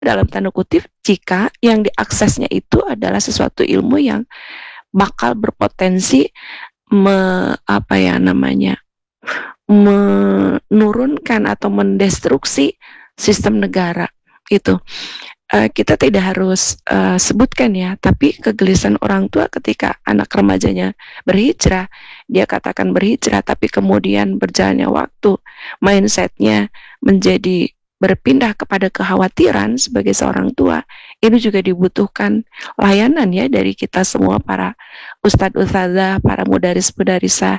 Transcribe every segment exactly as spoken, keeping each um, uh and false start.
dalam tanda kutip jika yang diaksesnya itu adalah sesuatu ilmu yang bakal berpotensi me, apa ya namanya menurunkan atau mendestruksi sistem negara itu. Uh, kita tidak harus uh, sebutkan ya, tapi kegelisahan orang tua ketika anak remajanya berhijrah, dia katakan berhijrah, tapi kemudian berjalannya waktu, mindsetnya menjadi berpindah kepada kekhawatiran sebagai seorang tua. Ini juga dibutuhkan layanan ya dari kita semua, para ustadz-ustadzah, para mudaris-mudarisah.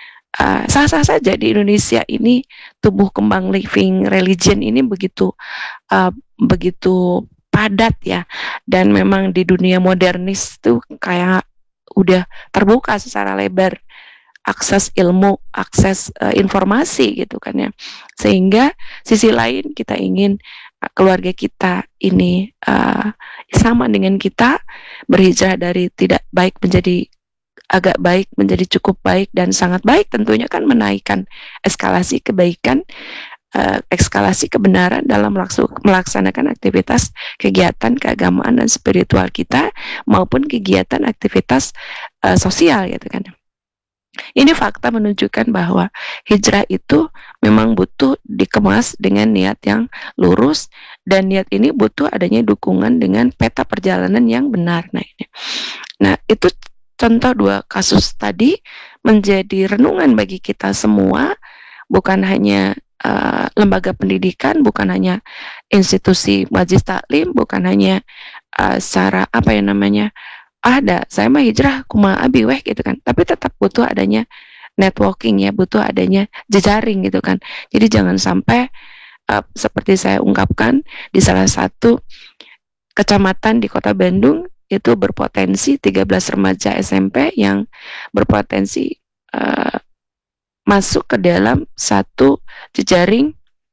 Uh, sah-sah saja di Indonesia ini tumbuh kembang living religion ini begitu uh, begitu padat ya, dan memang di dunia modernis tuh kayak udah terbuka secara lebar akses ilmu, akses uh, informasi gitu kan ya. Sehingga sisi lain kita ingin uh, keluarga kita ini uh, sama dengan kita, berhijrah dari tidak baik menjadi agak baik, menjadi cukup baik dan sangat baik, tentunya kan menaikkan eskalasi kebaikan, uh, eskalasi kebenaran dalam melaksanakan aktivitas kegiatan keagamaan dan spiritual kita maupun kegiatan aktivitas uh, sosial gitu kan. Ini fakta menunjukkan bahwa hijrah itu memang butuh dikemas dengan niat yang lurus, dan niat ini butuh adanya dukungan dengan peta perjalanan yang benar. Nah, ini. Nah, itu contoh dua kasus tadi menjadi renungan bagi kita semua, bukan hanya uh, lembaga pendidikan, bukan hanya institusi majelis taklim, bukan hanya uh, secara apa ya namanya, ada saya mah hijrah kuma abi weh gitu kan, tapi tetap butuh adanya networking ya, butuh adanya jejaring gitu kan. Jadi jangan sampai uh, seperti saya ungkapkan di salah satu kecamatan di Kota Bandung itu berpotensi tiga belas remaja S M P yang berpotensi uh, masuk ke dalam satu jejaring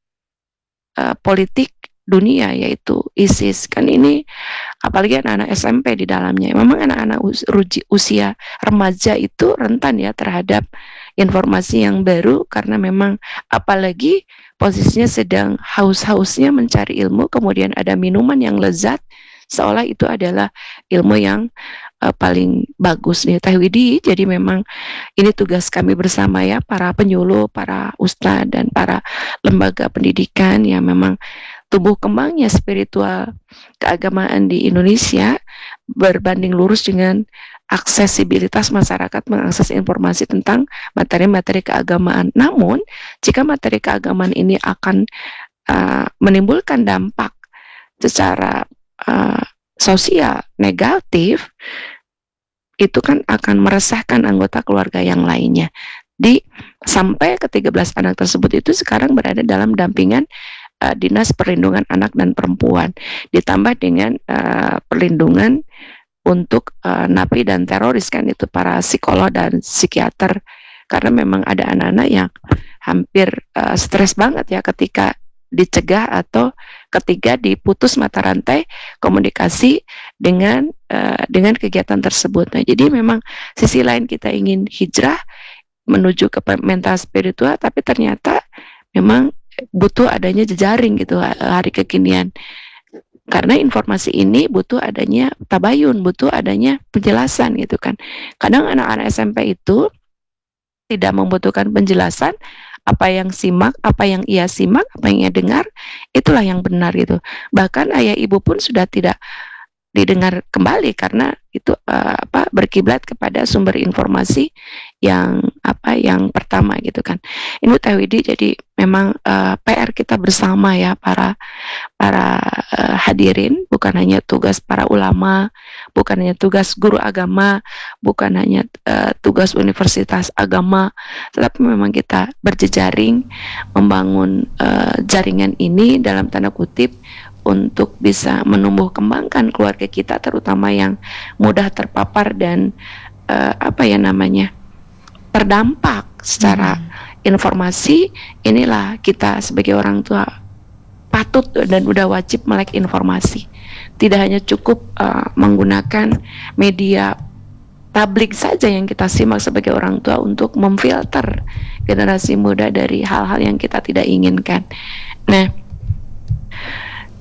uh, politik dunia, yaitu ISIS. Kan ini apalagi anak-anak S M P di dalamnya. Memang anak-anak us- usia remaja itu rentan ya terhadap informasi yang baru, karena memang apalagi posisinya sedang haus-hausnya mencari ilmu, kemudian ada minuman yang lezat, seolah itu adalah ilmu yang uh, paling bagus nih Teh Widi. Jadi memang ini tugas kami bersama ya, para penyuluh, para ustadz dan para lembaga pendidikan yang memang tumbuh kembangnya spiritual keagamaan di Indonesia berbanding lurus dengan aksesibilitas masyarakat mengakses informasi tentang materi-materi keagamaan. Namun jika materi keagamaan ini akan uh, menimbulkan dampak secara Uh, sosial negatif, itu kan akan meresahkan anggota keluarga yang lainnya. Di sampai ke tiga belas anak tersebut itu sekarang berada dalam dampingan uh, Dinas Perlindungan Anak dan Perempuan, ditambah dengan uh, perlindungan untuk uh, napi dan teroris kan, itu para psikolog dan psikiater, karena memang ada anak-anak yang hampir uh, stres banget ya ketika dicegah atau ketika diputus mata rantai komunikasi dengan uh, dengan kegiatan tersebut. Nah, jadi memang sisi lain kita ingin hijrah menuju ke mental spiritual, tapi ternyata memang butuh adanya jejaring gitu hari kekinian. Karena informasi ini butuh adanya tabayun, butuh adanya penjelasan gitu kan. Kadang anak-anak S M P itu tidak membutuhkan penjelasan, apa yang simak, apa yang ia simak, apa yang ia dengar, itulah yang benar gitu. Bahkan ayah ibu pun sudah tidak didengar kembali karena itu uh, apa berkiblat kepada sumber informasi yang apa yang pertama gitu kan. Ini Teh Widi, jadi memang uh, P R kita bersama ya, para para uh, hadirin, bukan hanya tugas para ulama, bukan hanya tugas guru agama, bukan hanya uh, tugas universitas agama, tetapi memang kita berjejaring membangun uh, jaringan ini dalam tanda kutip untuk bisa menumbuh kembangkan keluarga kita, terutama yang mudah terpapar dan uh, apa ya namanya terdampak secara hmm. informasi. Inilah kita sebagai orang tua patut dan udah wajib melek informasi. Tidak hanya cukup uh, menggunakan media publik saja yang kita simak sebagai orang tua untuk memfilter generasi muda dari hal-hal yang kita tidak inginkan. Nah,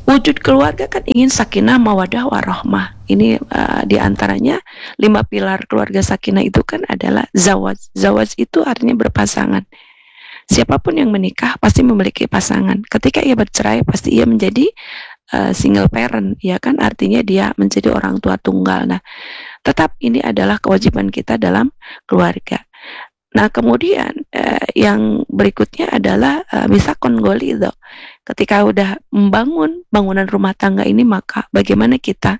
wujud keluarga kan ingin sakinah mawadah warahmah. Ini uh, diantaranya lima pilar keluarga sakinah itu kan adalah zawaj. Zawaj itu artinya berpasangan. Siapapun yang menikah pasti memiliki pasangan. Ketika ia bercerai pasti ia menjadi uh, single parent, ya kan, artinya dia menjadi orang tua tunggal. Nah, tetap ini adalah kewajiban kita dalam keluarga. Nah, kemudian eh, yang berikutnya adalah eh, misakon golido. Ketika udah membangun bangunan rumah tangga ini, maka bagaimana kita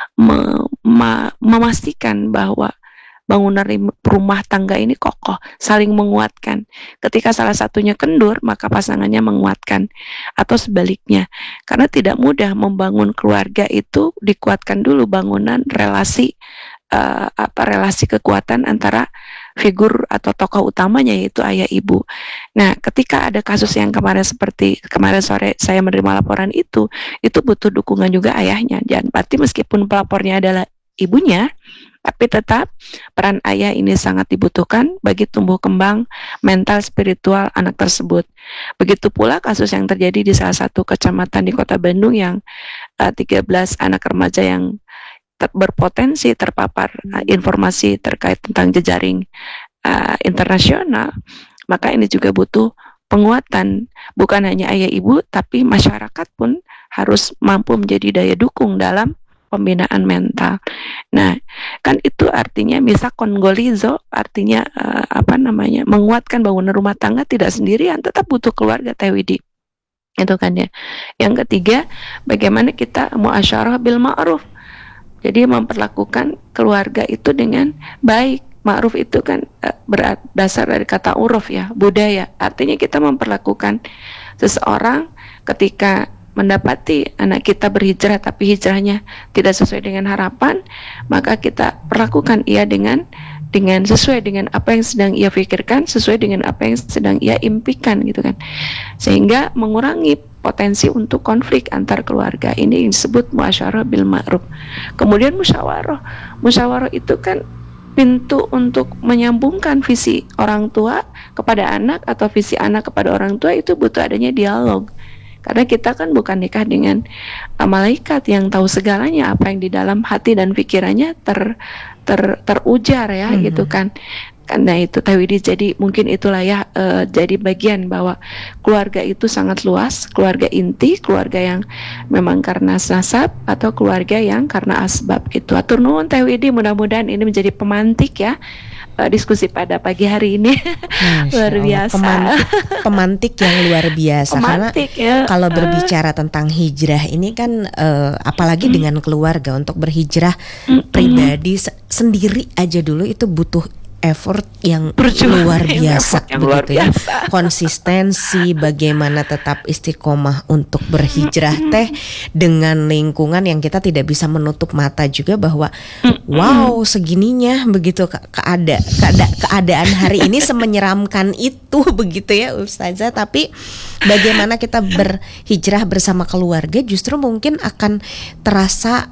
me- ma- memastikan bahwa bangunan rumah tangga ini kokoh, saling menguatkan. Ketika salah satunya kendur, maka pasangannya menguatkan, atau sebaliknya. Karena tidak mudah membangun keluarga itu, dikuatkan dulu bangunan relasi uh, apa relasi kekuatan antara figur atau tokoh utamanya, yaitu ayah ibu. Nah, ketika ada kasus yang kemarin seperti kemarin sore saya menerima laporan itu, itu butuh dukungan juga ayahnya. Dan berarti meskipun pelapornya adalah ibunya, tapi tetap peran ayah ini sangat dibutuhkan bagi tumbuh kembang mental spiritual anak tersebut. Begitu pula kasus yang terjadi di salah satu kecamatan di Kota Bandung yang uh, tiga belas anak remaja yang ter- berpotensi terpapar uh, informasi terkait tentang jejaring uh, internasional. Maka ini juga butuh penguatan, bukan hanya ayah ibu, tapi masyarakat pun harus mampu menjadi daya dukung dalam pembinaan mental. Nah, kan itu artinya misakon golizo, artinya uh, apa namanya, menguatkan bangunan rumah tangga tidak sendirian, tetap butuh keluarga, Teh Widi. Itu kan ya. Yang ketiga, bagaimana kita muasyarah bil ma'ruf. Jadi memperlakukan keluarga itu dengan baik. Ma'ruf itu kan uh, berdasar dari kata uruf ya, budaya. Artinya kita memperlakukan seseorang ketika mendapati anak kita berhijrah tapi hijrahnya tidak sesuai dengan harapan, maka kita perlakukan ia dengan dengan sesuai dengan apa yang sedang ia pikirkan, sesuai dengan apa yang sedang ia impikan, gitu kan, sehingga mengurangi potensi untuk konflik antar keluarga. Ini disebut muasyarah bil ma'ruf. Kemudian musyawarah. Musyawarah itu kan pintu untuk menyambungkan visi orang tua kepada anak atau visi anak kepada orang tua, itu butuh adanya dialog. Karena kita kan bukan nikah dengan uh, malaikat yang tahu segalanya, apa yang di dalam hati dan pikirannya ter, ter terujar ya, hmm. gitu kan. Karena itu Teh Widi, jadi mungkin itulah ya uh, jadi bagian bahwa keluarga itu sangat luas, keluarga inti, keluarga yang memang karena nasab, atau keluarga yang karena asbab. Itu atur nuhun Teh Widi, mudah-mudahan ini menjadi pemantik ya diskusi pada pagi hari ini. Luar biasa. Pemantik, pemantik yang luar biasa. Pemantik, karena ya. Kalau berbicara tentang hijrah ini kan uh, apalagi mm. dengan keluarga, untuk berhijrah mm-hmm. pribadi se- sendiri aja dulu itu butuh effort yang Perjuang, luar biasa, yang luar biasa. Ya. Konsistensi, bagaimana tetap istiqomah untuk berhijrah mm-hmm. teh dengan lingkungan yang kita tidak bisa menutup mata juga bahwa mm-hmm. wow, segininya begitu ke- keada keada keadaan hari ini semenyeramkan itu begitu ya Ustazah. Tapi bagaimana kita berhijrah bersama keluarga justru mungkin akan terasa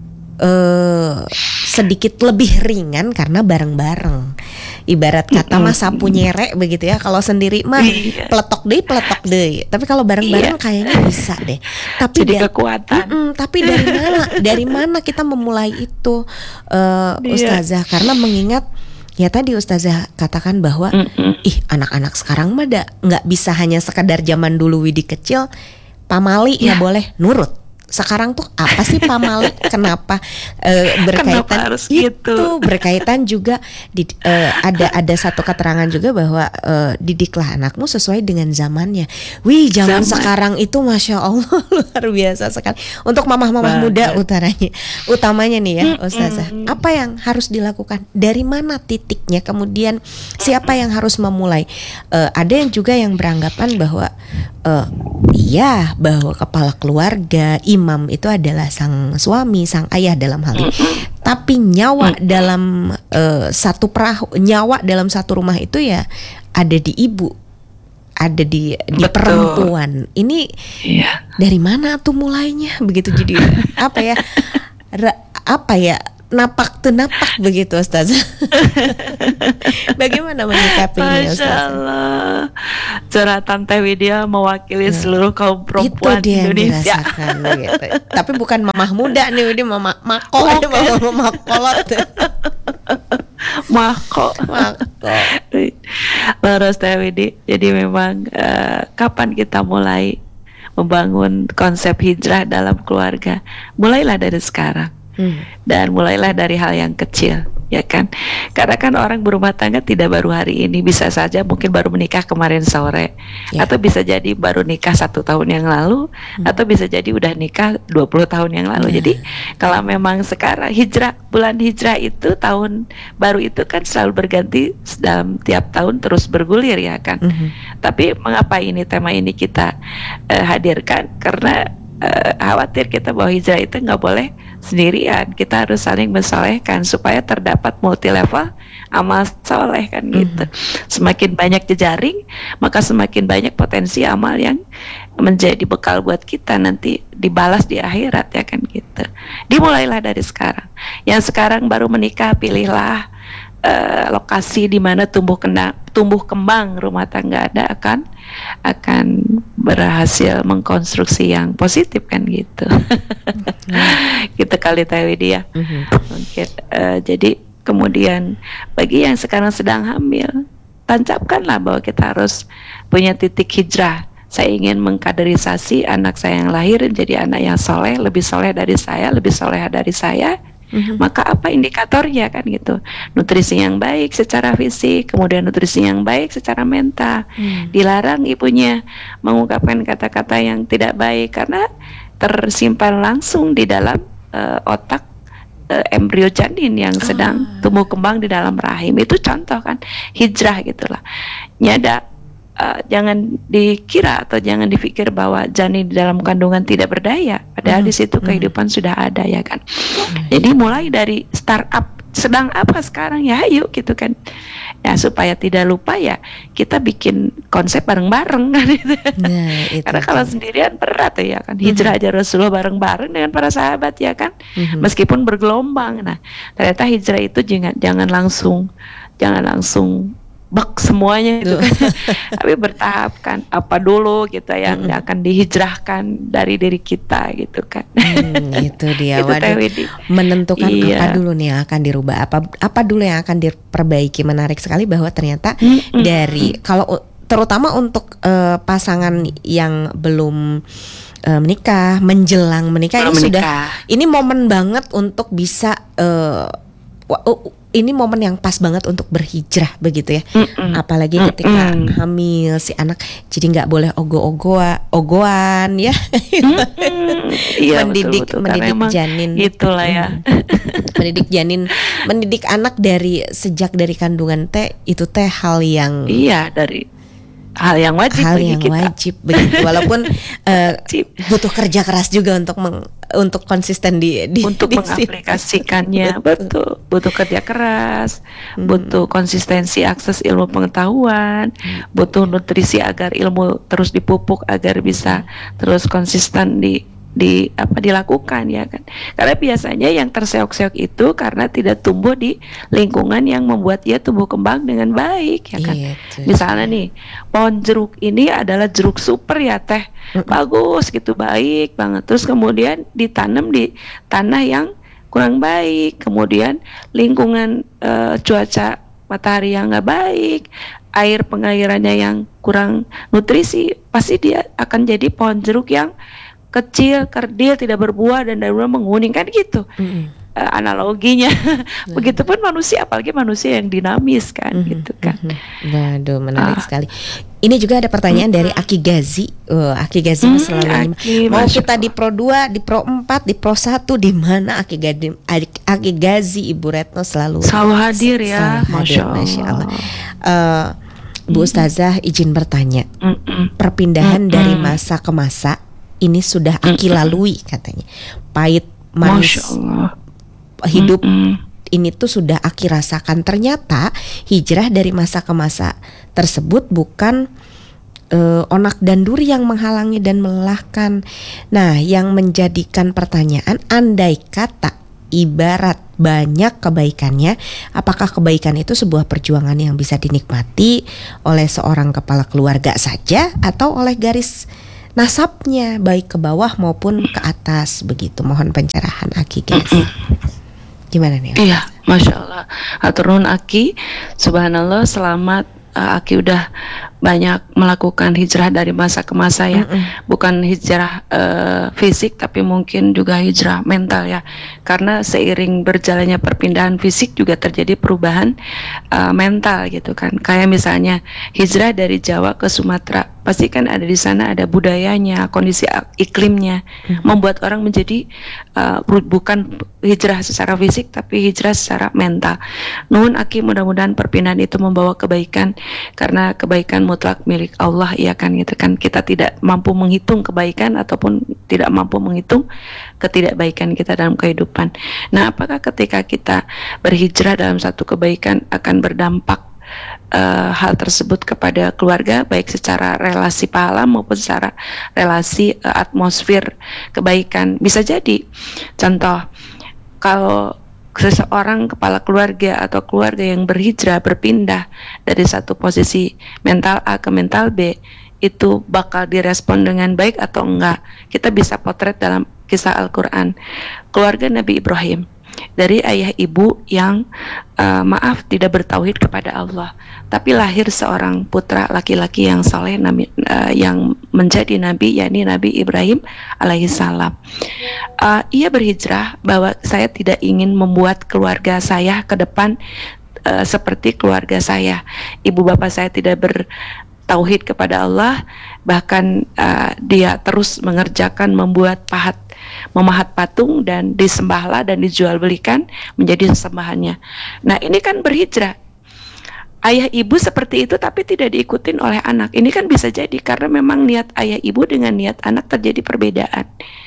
Uh, sedikit lebih ringan karena bareng-bareng. Ibarat kata mah sapu nyerek begitu ya. Kalau sendiri mah peletok deh, peletok deh. Tapi kalau bareng-bareng kayaknya bisa deh. Tapi jadi da- kekuatan. Tapi dari mana? Dari mana kita memulai itu, uh, Ustazah? Karena mengingat ya tadi Ustazah katakan bahwa Mm-mm. ih anak-anak sekarang mah nggak bisa hanya sekadar zaman dulu Widi kecil pamali nggak yeah. boleh nurut. Sekarang tuh apa sih pamali? Kenapa uh, berkaitan Kenapa harus itu gitu? Berkaitan juga di, uh, ada ada satu keterangan juga bahwa uh, didiklah anakmu sesuai dengan zamannya. Wih, zaman, zaman. sekarang itu masya Allah luar biasa sekali. Untuk mamah-mamah muda utaranya, utamanya nih ya Ustazah, mm-hmm. apa yang harus dilakukan? Dari mana titiknya? Kemudian siapa yang harus memulai? Uh, ada yang juga yang beranggapan bahwa uh, iya bahwa kepala keluarga, imam itu adalah sang suami, sang ayah dalam hal ini. Tapi nyawa dalam uh, satu perahu, nyawa dalam satu rumah itu ya ada di ibu, ada di di Betul. perempuan. Ini iya. dari mana tuh mulainya? Begitu jadi apa ya? Ra, apa ya? napak tuh napak begitu Ustazah. Bagaimana menyikapinya Ustazah? Masya Allah, curhatan Teh Widya mewakili Ya, seluruh kaum perempuan itu dia yang Indonesia. dirasakan gitu. Tapi bukan mamah muda nih, ini mama mako, ini mama mama kolot. Mako. Mako. Terus Teh Widya, jadi memang uh, kapan kita mulai membangun konsep hijrah dalam keluarga? Mulailah dari sekarang. Hmm. Dan mulailah dari hal yang kecil, ya kan? Karena kan orang berumah tangga tidak baru hari ini, bisa saja mungkin baru menikah kemarin sore, ya. Atau bisa jadi baru nikah satu tahun yang lalu, hmm. atau bisa jadi udah nikah dua puluh tahun yang lalu. Hmm. Jadi kalau memang sekarang hijrah, bulan hijrah itu tahun baru itu kan selalu berganti dalam tiap tahun terus bergulir, ya kan? Hmm. Tapi mengapa ini tema ini kita uh, hadirkan? Karena uh, khawatir kita bahwa hijrah itu nggak boleh sendirian, kita harus saling mensolehkan supaya terdapat multi level amal soleh kan gitu. Mm-hmm. Semakin banyak jejaring, maka semakin banyak potensi amal yang menjadi bekal buat kita nanti dibalas di akhirat, ya kan gitu. Dimulailah dari sekarang. Yang sekarang baru menikah, pilihlah uh, lokasi di mana tumbuh kena, tumbuh kembang rumah tangga Anda akan akan berhasil mengkonstruksi yang positif kan gitu. Mm-hmm. Gitu kali Teh Widya. Mm-hmm. Mungkin uh, jadi kemudian bagi yang sekarang sedang hamil, tancapkanlah bahwa kita harus punya titik hijrah. Saya ingin mengkaderisasi anak saya yang lahir jadi anak yang soleh, lebih soleh dari saya, lebih soleh dari saya. Mm-hmm. Maka apa indikatornya kan gitu? Nutrisi yang baik secara fisik, kemudian nutrisi yang baik secara mental. Mm. Dilarang ibunya mengungkapkan kata-kata yang tidak baik karena tersimpan langsung di dalam uh, otak uh, embrio janin yang sedang oh. tumbuh kembang di dalam rahim. Itu contoh kan hijrah gitulah. Nyada Uh, jangan dikira atau jangan dipikir bahwa janin di dalam kandungan tidak berdaya, padahal mm. di situ kehidupan mm. sudah ada, ya kan. Mm. Jadi mulai dari startup sedang apa sekarang, ya ayo gitu kan, ya supaya tidak lupa ya kita bikin konsep bareng-bareng kan gitu. Nah, itu karena kalau sendirian berat ya kan. Hijrah mm-hmm. aja Rasulullah bareng-bareng dengan para sahabat, ya kan, mm-hmm. meskipun bergelombang. Nah ternyata hijrah itu jangan jangan langsung jangan langsung bak semuanya itu kan. Tapi bertahap kan, apa dulu gitu yang mm-hmm. akan dihijrahkan dari diri kita gitu kan. Hmm, itu dia. Itu waduh, menentukan iya. apa dulu nih yang akan dirubah, apa apa dulu yang akan diperbaiki. Menarik sekali bahwa ternyata mm-hmm. dari kalau terutama untuk uh, pasangan yang belum uh, menikah, menjelang menikah, belum ini menikah. Sudah ini momen banget untuk bisa uh, uh, ini momen yang pas banget untuk berhijrah begitu ya. Mm-mm. Apalagi ketika Mm-mm. hamil si anak, jadi nggak boleh ogo-ogoa, ogoan ya. Iya, mendidik betul, betul. mendidik janin. Itulah ya. mendidik janin, mendidik anak dari sejak dari kandungan teh itu teh hal yang iya dari hal yang wajib hal bagi yang kita. wajib begitu walaupun uh, butuh kerja keras juga untuk meng, untuk konsisten di, di untuk di mengaplikasikannya. Betul, butuh kerja keras, hmm. butuh konsistensi akses ilmu pengetahuan, hmm. butuh nutrisi agar ilmu terus dipupuk agar bisa terus konsisten di di apa dilakukan, ya kan. Karena biasanya yang terseok-seok itu karena tidak tumbuh di lingkungan yang membuat dia tumbuh kembang dengan baik, ya kan. Iya, misalnya nih pohon jeruk ini adalah jeruk super ya Teh, mm-mm. bagus gitu, baik banget, terus kemudian ditanam di tanah yang kurang baik, kemudian lingkungan uh, cuaca matahari yang nggak baik, air pengairannya yang kurang nutrisi, pasti dia akan jadi pohon jeruk yang kecil, kerdil, tidak berbuah dan daun menguning kan gitu. Mm-hmm. Uh, analoginya. Mm-hmm. Begitupun manusia, apalagi manusia yang dinamis kan, mm-hmm. gitu kan. Mm-hmm. Waduh, menarik uh. sekali. Ini juga ada pertanyaan mm-hmm. dari Aki Gazi. Uh, Aki Gazi mm-hmm. selalu Aki, mau kita di Pro dua, di Pro empat, di Pro satu, di mana Aki Gazi, Aki Gazi Ibu Retno selalu selalu hadir ya. Selalu hadir, Masya Allah. Uh, Bu Ustazah izin bertanya. Mm-hmm. Perpindahan mm-hmm. dari masa ke masa ini sudah Aki lalui katanya. Pahit manis hidup Mm-mm. ini tuh sudah Aki rasakan. Ternyata hijrah dari masa ke masa tersebut bukan uh, onak dan duri yang menghalangi dan melelahkan. Nah, yang menjadikan pertanyaan, andai kata ibarat banyak kebaikannya, apakah kebaikan itu sebuah perjuangan yang bisa dinikmati oleh seorang kepala keluarga saja atau oleh garis nasabnya baik ke bawah maupun ke atas begitu? Mohon pencerahan Aki guys. Gimana nih? Iya, Masya Allah. Aturun Aki, subhanallah, selamat. uh, Aki udah banyak melakukan hijrah dari masa ke masa ya. Mm-mm. Bukan hijrah uh, fisik tapi mungkin juga hijrah mental ya. Karena seiring berjalannya perpindahan fisik juga terjadi perubahan uh, mental gitu kan. Kayak misalnya hijrah dari Jawa ke Sumatera, pasti kan ada di sana ada budayanya, kondisi iklimnya, mm-hmm. membuat orang menjadi uh, bukan hijrah secara fisik tapi hijrah secara mental. Nuhun Aki, mudah-mudahan perpindahan itu membawa kebaikan, karena kebaikan mutlak milik Allah ya kan gitu kan. Kita tidak mampu menghitung kebaikan ataupun tidak mampu menghitung ketidakbaikan kita dalam kehidupan. Nah, apakah ketika kita berhijrah dalam satu kebaikan akan berdampak Uh, hal tersebut kepada keluarga, baik secara relasi pahala maupun secara relasi uh, atmosfer kebaikan? Bisa jadi. Contoh, kalau seseorang kepala keluarga atau keluarga yang berhijrah, berpindah dari satu posisi mental A ke mental B, itu bakal direspon dengan baik atau enggak? Kita bisa potret dalam kisah Al-Quran. Keluarga Nabi Ibrahim, dari ayah ibu yang uh, maaf tidak bertauhid kepada Allah, tapi lahir seorang putra laki-laki yang saleh uh, yang menjadi nabi, yakni Nabi Ibrahim alaihissalam. Uh, ia berhijrah bahwa saya tidak ingin membuat keluarga saya ke depan uh, seperti keluarga saya. Ibu bapak saya tidak bertauhid kepada Allah, bahkan uh, dia terus mengerjakan membuat pahat memahat patung dan disembahlah dan dijual belikan menjadi sesembahannya. Nah, ini kan berhijrah. Ayah ibu seperti itu tapi tidak diikutin oleh anak. Ini kan bisa jadi karena memang niat ayah ibu dengan niat anak terjadi perbedaan.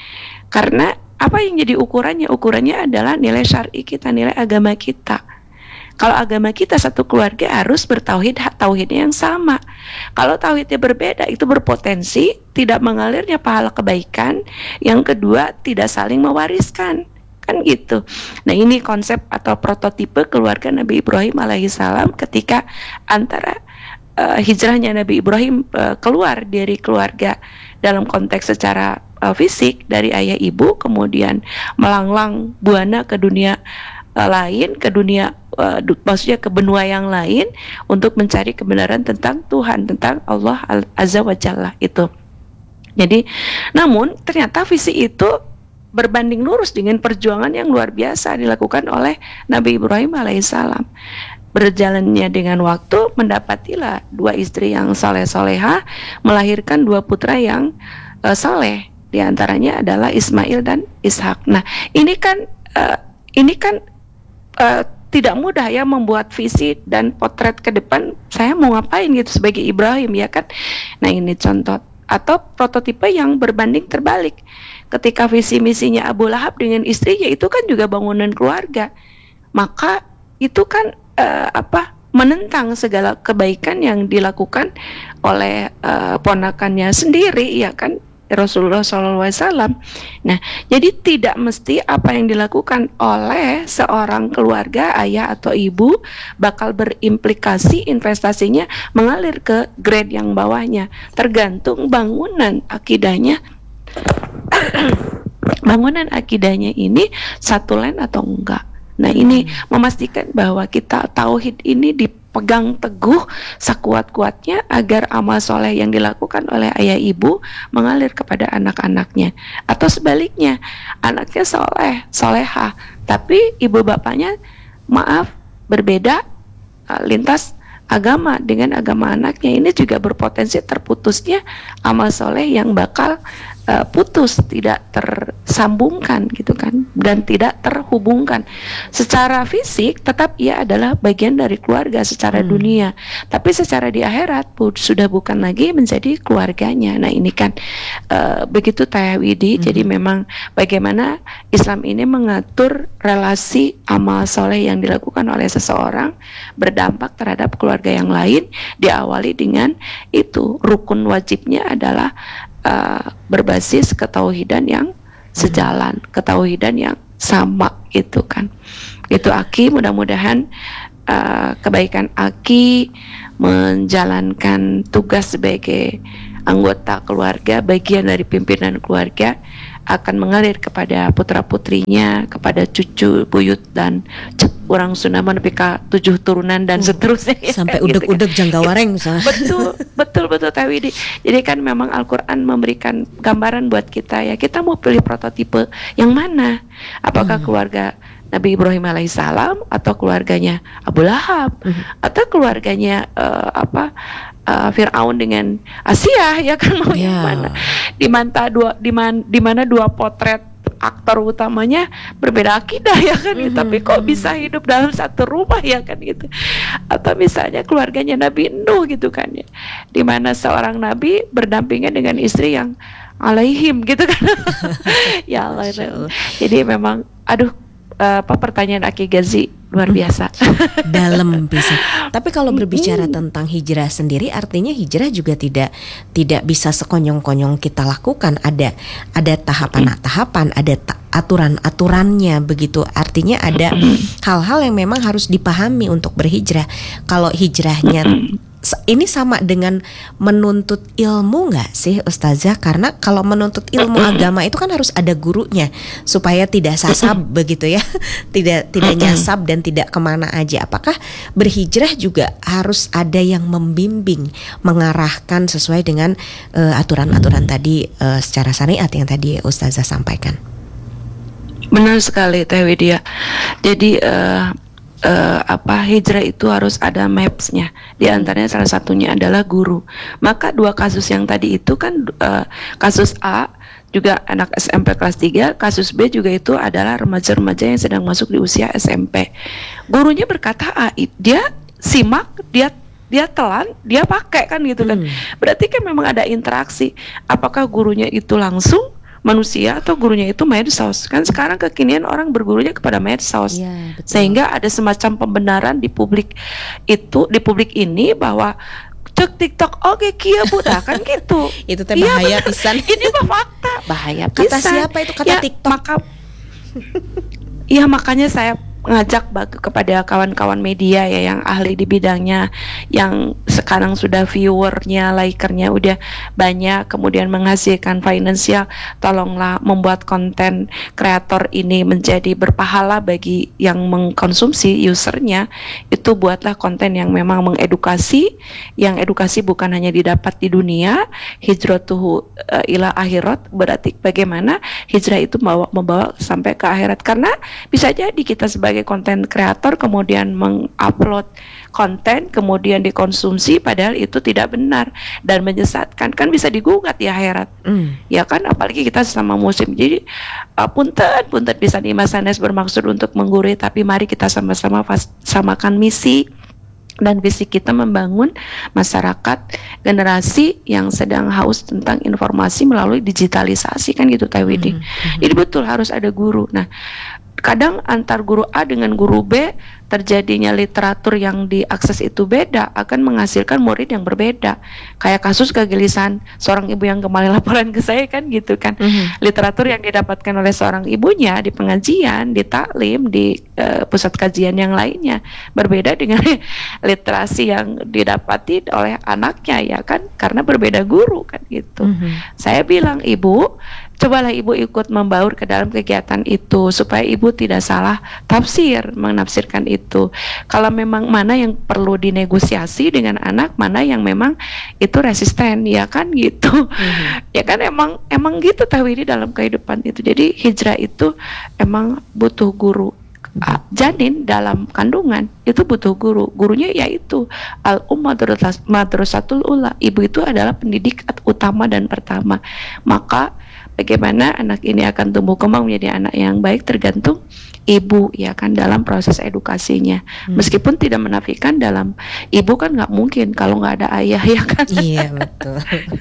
Karena apa yang jadi ukurannya? Ukurannya adalah nilai syar'i kita, nilai agama kita. Kalau agama kita satu keluarga harus bertauhid, tauhidnya yang sama. Kalau tauhidnya berbeda, itu berpotensi tidak mengalirnya pahala kebaikan. Yang kedua, tidak saling mewariskan, kan gitu. Nah, ini konsep atau prototipe keluarga Nabi Ibrahim alaihissalam ketika antara uh, hijrahnya Nabi Ibrahim uh, keluar dari keluarga dalam konteks secara uh, fisik dari ayah ibu, kemudian melanglang buana ke dunia uh, lain, ke dunia Uh, maksudnya ke benua yang lain untuk mencari kebenaran tentang Tuhan, tentang Allah Azza wa Jalla itu. Jadi, namun ternyata visi itu berbanding lurus dengan perjuangan yang luar biasa dilakukan oleh Nabi Ibrahim alaihissalam. Berjalannya dengan waktu, mendapatilah dua istri yang saleh-soleha, melahirkan dua putra yang uh, saleh. Di antaranya adalah Ismail dan Ishak. Nah, ini kan uh, ini kan uh, tidak mudah ya membuat visi dan potret ke depan saya mau ngapain gitu sebagai Ibrahim ya kan. Nah, ini contoh atau prototipe yang berbanding terbalik. Ketika visi misinya Abu Lahab dengan istrinya itu kan juga bangunan keluarga, maka itu kan uh, apa menentang segala kebaikan yang dilakukan oleh uh, ponakannya sendiri ya kan, Rasulullah shallallahu alaihi wasallam. Nah, jadi tidak mesti apa yang dilakukan oleh seorang keluarga, ayah atau ibu, bakal berimplikasi investasinya mengalir ke grade yang bawahnya. Tergantung bangunan akidahnya. Bangunan akidahnya ini satu line atau enggak. Nah, ini memastikan bahwa kita tauhid ini dipegang teguh sekuat-kuatnya agar amal soleh yang dilakukan oleh ayah ibu mengalir kepada anak-anaknya. Atau sebaliknya, anaknya soleh, soleha, tapi ibu bapaknya maaf berbeda uh, lintas agama dengan agama anaknya. Ini juga berpotensi terputusnya amal soleh yang bakal uh, putus, tidak tersambungkan gitu kan, dan tidak terhubungkan. Secara fisik tetap ia adalah bagian dari keluarga secara hmm. dunia, tapi secara di akhirat bu, sudah bukan lagi menjadi keluarganya. Nah, ini kan uh, begitu Tayawidi. Hmm. Jadi memang bagaimana Islam ini mengatur relasi amal soleh yang dilakukan oleh seseorang berdampak terhadap keluarga yang lain, diawali dengan itu rukun wajibnya adalah uh, berbasis ketauhidan yang sejalan, ketauhidan yang sama gitu kan. Itu Aki, mudah-mudahan uh, kebaikan Aki menjalankan tugas sebagai anggota keluarga, bagian dari pimpinan keluarga, akan mengalir kepada putra-putrinya, kepada cucu, buyut, dan orang Sunda menepika tujuh turunan dan seterusnya. Sampai kan, udek-udek gitu kan. janggawareng. Betul, betul, betul Teh Widi. Jadi kan memang Al-Quran memberikan gambaran buat kita ya. Kita mau pilih prototipe yang mana? Apakah hmm. keluarga Nabi Ibrahim alaihissalam atau keluarganya Abu Lahab hmm. atau keluarganya uh, apa uh, Fir'aun dengan Asia ya kan mau yeah. yang mana? Di mana dua di mana di mana dua potret aktor utamanya berbeda akidah ya kan mm-hmm. tapi kok bisa hidup dalam satu rumah ya kan gitu. Atau misalnya keluarganya Nabi Nuh gitu kan ya, di mana seorang nabi berdampingan dengan istri yang alaihim gitu kan. Ya Allah. Jadi memang aduh apa pertanyaan Aki Gazi luar biasa. Dalam bisa. Tapi kalau berbicara tentang hijrah sendiri, artinya hijrah juga tidak tidak bisa sekonyong-konyong kita lakukan. Ada ada tahapan-tahapan, ada ta- aturan-aturannya begitu. Artinya ada hal-hal yang memang harus dipahami untuk berhijrah. Kalau hijrahnya ini sama dengan menuntut ilmu nggak sih Ustazah? Karena kalau menuntut ilmu agama itu kan harus ada gurunya supaya tidak sasab begitu ya, tidak tidak nyasab dan tidak kemana aja. Apakah berhijrah juga harus ada yang membimbing, mengarahkan sesuai dengan uh, aturan-aturan tadi uh, secara syariat yang tadi Ustazah sampaikan? Benar sekali Teh Widya. Jadi uh, Uh, apa hijrah itu harus ada mapsnya. Di antaranya salah satunya adalah guru. Maka dua kasus yang tadi itu kan uh, kasus A juga anak S M P kelas tiga, kasus B juga itu adalah remaja-remaja yang sedang masuk di usia S M P. Gurunya berkata A, dia simak, dia dia telan, dia pakai kan gitu kan. Hmm. Berarti kan memang ada interaksi. Apakah gurunya itu langsung manusia atau gurunya itu medsos? Kan sekarang kekinian orang bergurunya kepada medsos ya, sehingga ada semacam pembenaran di publik itu, di publik ini bahwa cek TikTok oke kia budak kan gitu. Itu teh bahaya ya, pisan. Ini mah fakta bahaya pisan. Kata siapa itu kata ya, TikTok? Maka ya makanya saya ngajak bagi kepada kawan-kawan media ya yang ahli di bidangnya, yang sekarang sudah viewernya, likernya udah banyak, kemudian menghasilkan finansial, tolonglah membuat konten kreator ini menjadi berpahala bagi yang mengkonsumsi usernya. Itu buatlah konten yang memang mengedukasi, yang edukasi bukan hanya didapat di dunia, hijratuhu uh, ila akhirat, berarti bagaimana hijrah itu membawa, membawa sampai ke akhirat. Karena bisa jadi kita sebagai konten kreator kemudian mengupload konten kemudian dikonsumsi padahal itu tidak benar dan menyesatkan, kan bisa digugat di akhirat. Mm. Ya kan, apalagi kita sama muslim. Jadi uh, punten punten bisa nih Mas Anes bermaksud untuk menggurui, tapi mari kita sama-sama pas, samakan misi dan visi kita membangun masyarakat generasi yang sedang haus tentang informasi melalui digitalisasi kan gitu Teh Widi. Mm-hmm. Jadi betul harus ada guru. Nah, kadang antar guru A dengan guru B terjadinya literatur yang diakses itu beda, akan menghasilkan murid yang berbeda. Kayak kasus kegelisahan seorang ibu yang kemarin laporan ke saya kan gitu kan. Mm-hmm. Literatur yang didapatkan oleh seorang ibunya di pengajian, di taklim, di uh, pusat kajian yang lainnya berbeda dengan literasi yang didapati oleh anaknya ya kan, karena berbeda guru kan gitu. Mm-hmm. Saya bilang, ibu, cobalah ibu ikut membaur ke dalam kegiatan itu supaya ibu tidak salah tafsir menafsirkan itu. Kalau memang mana yang perlu dinegosiasi dengan anak, mana yang memang itu resisten ya kan gitu. Mm-hmm. Ya kan emang emang gitu Teh Widi dalam kehidupan itu. Jadi hijrah itu emang butuh guru. Uh, janin dalam kandungan itu butuh guru. Gurunya yaitu al-ummah madrasatul ula. Ibu itu adalah pendidik utama dan pertama. Maka bagaimana anak ini akan tumbuh kembang menjadi anak yang baik tergantung ibu ya kan dalam proses edukasinya. Hmm. Meskipun tidak menafikan dalam ibu kan nggak mungkin kalau nggak ada ayah ya kan. Iya betul.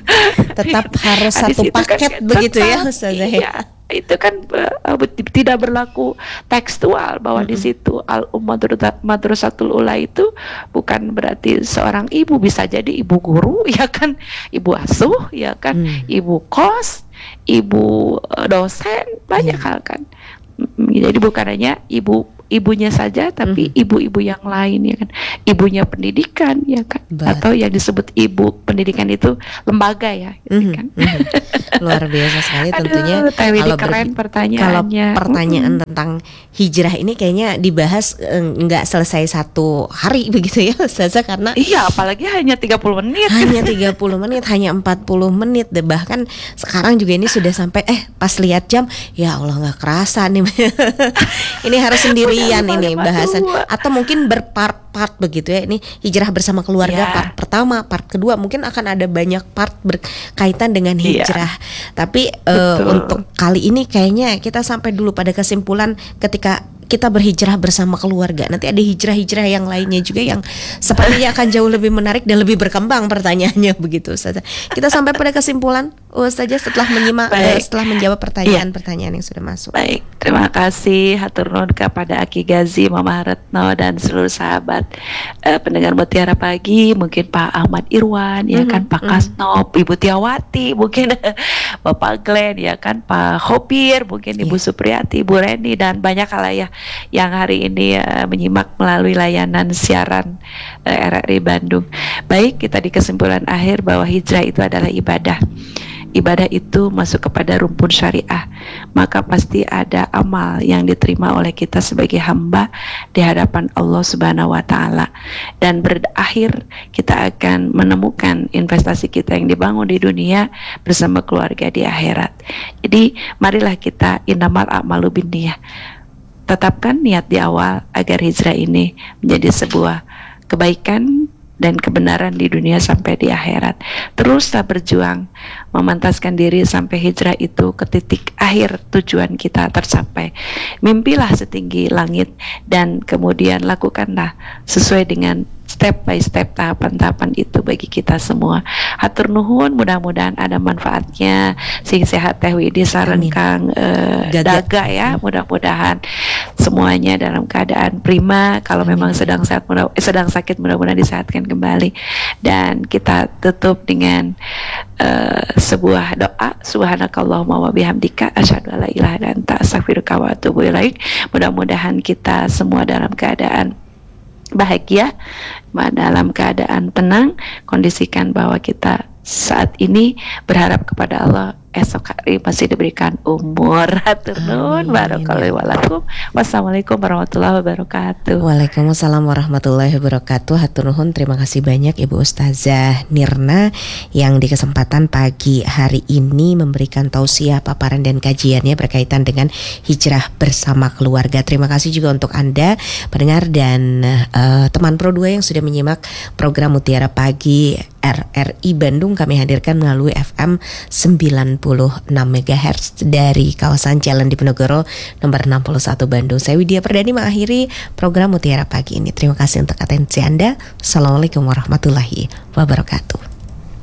Tetap harus satu paket kan, begitu tetap, ya Ustazah. Iya, itu kan uh, tidak berlaku tekstual bahwa mm-hmm. di situ al-ummah madrasatul ula itu bukan berarti seorang ibu, bisa jadi ibu guru ya kan, ibu asuh ya kan, mm. ibu kos, ibu uh, dosen, banyak mm. hal kan. Jadi bukan hanya ibu ibunya saja, tapi mm-hmm. ibu-ibu yang lain ya kan, ibunya pendidikan ya kan, But. atau yang disebut ibu pendidikan itu lembaga ya, gitu mm-hmm. kan. Mm-hmm. Luar biasa sekali tentunya. Aduh, kalau keren ber- pertanyaannya. Kalau pertanyaan mm-hmm. tentang hijrah ini kayaknya dibahas nggak selesai satu hari begitu ya Ustazah, karena iya, apalagi hanya tiga puluh menit. Hanya tiga puluh menit, hanya empat puluh menit deh. Bahkan sekarang juga ini sudah sampai eh pas lihat jam, ya Allah nggak kerasa nih. Ini harus sendirian ini bahasan, atau mungkin berpart-part begitu ya. Ini hijrah bersama keluarga yeah. part pertama, part kedua, mungkin akan ada banyak part berkaitan dengan hijrah. Yeah. Tapi uh, untuk kali ini kayaknya kita sampai dulu pada kesimpulan ketika kita berhijrah bersama keluarga. Nanti ada hijrah-hijrah yang lainnya juga yang sepertinya akan jauh lebih menarik dan lebih berkembang pertanyaannya begitu Ustazah. Kita sampai pada kesimpulan Ustazah setelah menyimak uh, setelah menjawab pertanyaan-pertanyaan yang sudah masuk. Baik, terima kasih hatur nuhun kepada Aki Gazi, Mama Retno dan seluruh sahabat uh, pendengar Mutiara Pagi, mungkin Pak Ahmad Irwan ya mm-hmm. kan, Pak Kasnop, mm-hmm. Ibu Tiawati, mungkin Bapak Glenn ya kan, Pak Hopir, mungkin Ibu yeah. Supriyati, Ibu Reni dan banyak hal ya yang hari ini uh, menyimak melalui layanan siaran uh, R R I Bandung. Baik, kita di kesimpulan akhir bahwa hijrah itu adalah ibadah. Ibadah itu masuk kepada rumpun syariah, maka pasti ada amal yang diterima oleh kita sebagai hamba di hadapan Allah Subhanahu wa Ta'ala, dan berakhir kita akan menemukan investasi kita yang dibangun di dunia bersama keluarga di akhirat. Jadi marilah kita innamal a'malu binniyah, tetapkan niat di awal agar hijrah ini menjadi sebuah kebaikan dan kebenaran di dunia sampai di akhirat. Teruslah berjuang memantaskan diri sampai hijrah itu ke titik akhir tujuan kita tercapai. Mimpilah setinggi langit dan kemudian lakukanlah sesuai dengan step by step tahapan-tahapan itu bagi kita semua. Hatur nuhun, mudah-mudahan ada manfaatnya. Sing sehat teh widi sareng Kang uh, Daga ya. Mudah-mudahan semuanya dalam keadaan prima. Kalau Amin. Memang sedang sehat, mudah, eh, sedang sakit, mudah-mudahan disehatkan kembali. Dan kita tutup dengan uh, sebuah doa. Subhanakallahumma wa bihamdika asyhadu alla ilaha illa anta astaghfiruka wa atubu ilaik. Mudah-mudahan kita semua dalam keadaan bahagia, dalam keadaan tenang. Kondisikan bahwa kita saat ini berharap kepada Allah esok hari masih diberikan umur. Hatur nuhun, barakallahu walakum. Wassalamualaikum warahmatullahi wabarakatuh. Waalaikumsalam warahmatullahi wabarakatuh. Hatur nuhun, terima kasih banyak Ibu Ustazah Nirna yang di kesempatan pagi hari ini memberikan tausiah, paparan dan kajiannya berkaitan dengan hijrah bersama keluarga. Terima kasih juga untuk Anda pendengar dan uh, teman Pro dua yang sudah menyimak program Mutiara Pagi R R I Bandung. Kami hadirkan melalui F M sembilan puluh enam megahertz dari kawasan Jalan Diponegoro nomor enam puluh satu Bandung. Saya Widya Perdani mengakhiri program Mutiara Pagi ini. Terima kasih untuk atensi Anda. Assalamualaikum warahmatullahi wabarakatuh.